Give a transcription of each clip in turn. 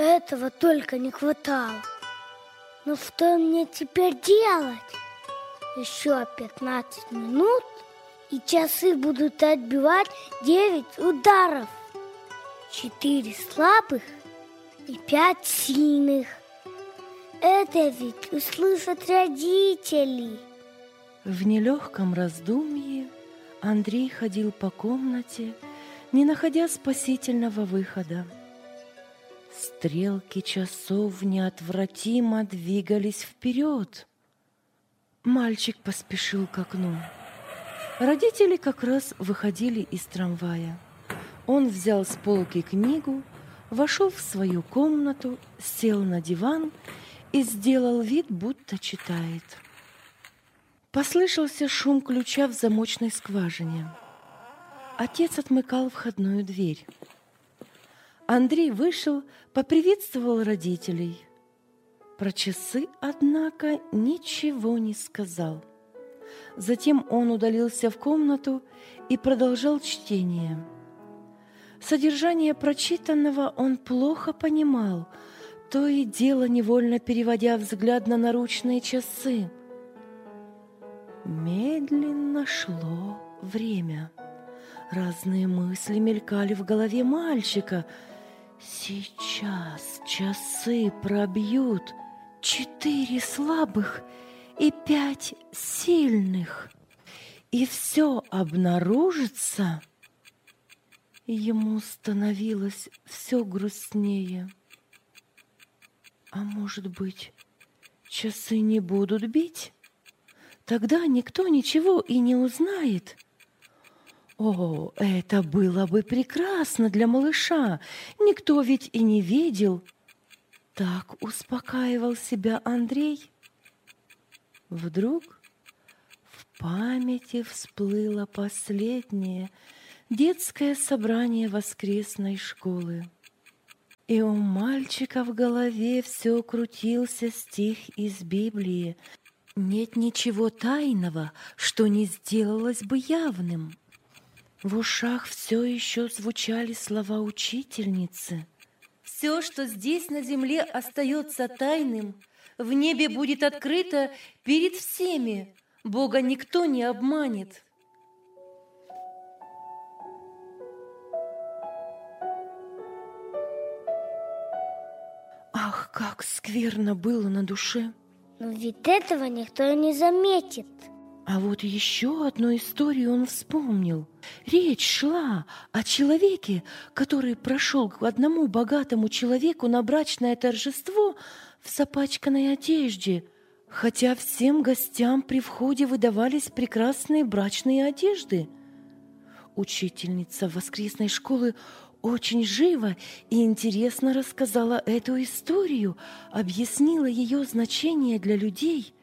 Этого только не хватало. Но что мне теперь делать? Еще 15 минут, и часы будут отбивать 9 ударов. 4 слабых и 5 сильных. Это ведь услышат родители. В нелегком раздумье Андрей ходил по комнате, не находя спасительного выхода. Стрелки часов неотвратимо двигались вперед. Мальчик поспешил к окну. Родители как раз выходили из трамвая. Он взял с полки книгу, вошел в свою комнату, сел на диван и сделал вид, будто читает. Послышался шум ключа в замочной скважине. Отец отмыкал входную дверь. Андрей вышел, поприветствовал родителей. Про часы, однако, ничего не сказал. Затем он удалился в комнату и продолжал чтение. Содержание прочитанного он плохо понимал, то и дело невольно переводя взгляд на наручные часы. Медленно шло время. Разные мысли мелькали в голове мальчика. Сейчас часы пробьют 4 слабых и 5 сильных, и все обнаружится. Ему становилось все грустнее. А может быть, часы не будут бить? Тогда никто ничего и не узнает. О, это было бы прекрасно для малыша. Никто ведь и не видел. Так успокаивал себя Андрей. Вдруг в памяти всплыло последнее детское собрание воскресной школы. И у мальчика в голове все крутился стих из Библии. Нет ничего тайного, что не сделалось бы явным. В ушах все еще звучали слова учительницы. Все, что здесь на земле остается тайным, в небе будет открыто перед всеми. Бога никто не обманет. Ах, как скверно было на душе! Но ведь этого никто и не заметит. А вот еще одну историю он вспомнил. Речь шла о человеке, который прошел к одному богатому человеку на брачное торжество в запачканной одежде, хотя всем гостям при входе выдавались прекрасные брачные одежды. Учительница воскресной школы очень живо и интересно рассказала эту историю, объяснила ее значение для людей.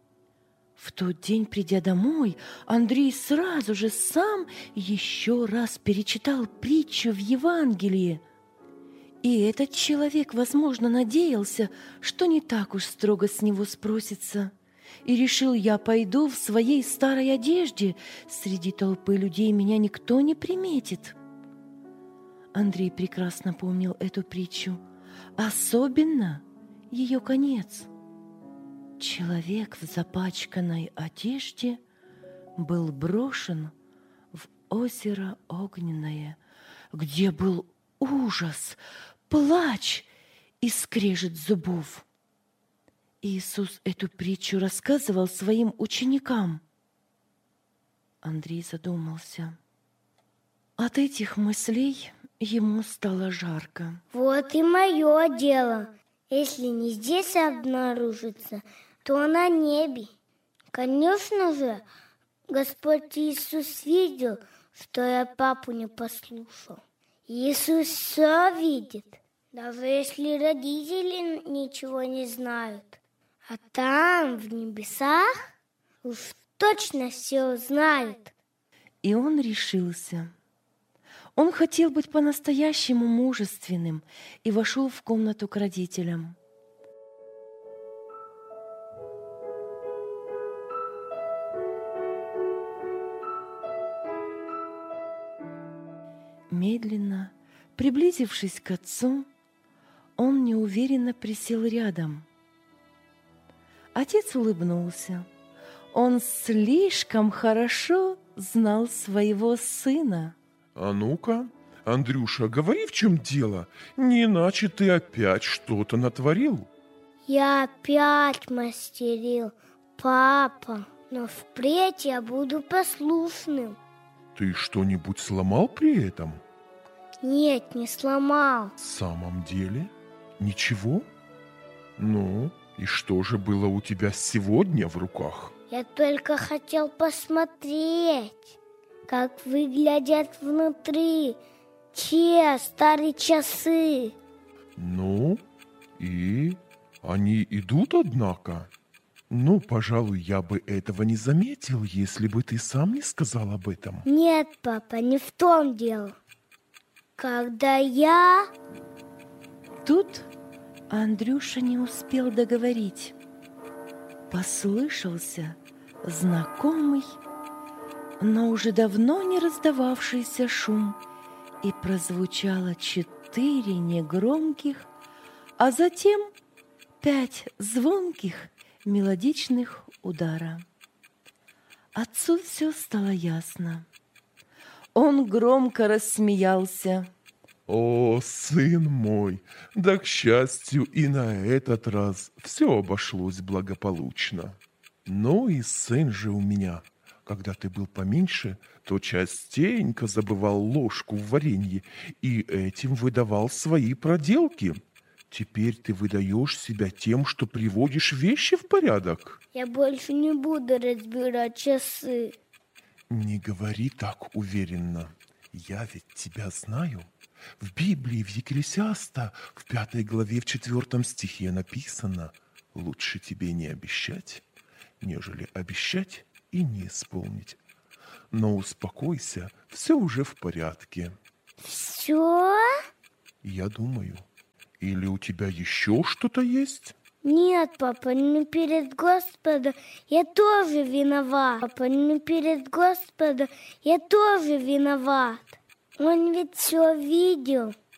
В тот день, придя домой, Андрей сразу же сам еще раз перечитал притчу в Евангелии. И этот человек, возможно, надеялся, что не так уж строго с него спросится. И решил: я пойду в своей старой одежде, среди толпы людей меня никто не приметит. Андрей прекрасно помнил эту притчу, особенно ее конец. Человек в запачканной одежде был брошен в озеро огненное, где был ужас, плач и скрежет зубов. Иисус эту притчу рассказывал своим ученикам. Андрей задумался. От этих мыслей ему стало жарко. Вот и мое дело. Если не здесь обнаружится, то на небе. Конечно же, Господь Иисус видел, что я папу не послушал. Иисус все видит, даже если родители ничего не знают. А там, в небесах, уж точно все знают. И он решился. Он хотел быть по-настоящему мужественным и вошел в комнату к родителям. Медленно, приблизившись к отцу, он неуверенно присел рядом. Отец улыбнулся. Он слишком хорошо знал своего сына. А ну-ка, Андрюша, говори, в чем дело, не иначе ты опять что-то натворил. Я опять мастерил, папа, но впредь я буду послушным. Ты что-нибудь сломал при этом? Нет, не сломал. В самом деле? Ничего? Ну, и что же было у тебя сегодня в руках? Я только хотел посмотреть, как выглядят внутри те старые часы. Ну, и они идут, однако. Ну, пожалуй, я бы этого не заметил, если бы ты сам не сказал об этом. Нет, папа, не в том дело. Когда я... Тут Андрюша не успел договорить. Послышался знакомый, но уже давно не раздававшийся шум, и прозвучало 4 негромких, а затем 5 звонких мелодичных удара. Отцу все стало ясно. Он громко рассмеялся. О, сын мой, да, к счастью, и на этот раз все обошлось благополучно. Ну и сын же у меня, когда ты был поменьше, то частенько забывал ложку в варенье и этим выдавал свои проделки. Теперь ты выдаешь себя тем, что приводишь вещи в порядок. Я больше не буду разбирать часы. Не говори так уверенно. Я ведь тебя знаю. В Библии, в Екклесиаста, в 5 главе, в 4 стихе написано: «Лучше тебе не обещать, нежели обещать и не исполнить». Но успокойся, все уже в порядке. Все? Я думаю. Или у тебя еще что-то есть? Нет, папа, не перед Господом я тоже виноват. Папа, не перед Господом я тоже виноват. Он ведь все видел.